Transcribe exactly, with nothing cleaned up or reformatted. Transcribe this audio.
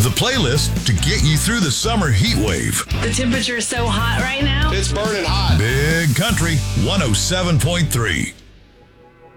The playlist to get you through the summer heat wave. The temperature is so hot right now. It's burning hot. Big Country one oh seven point three.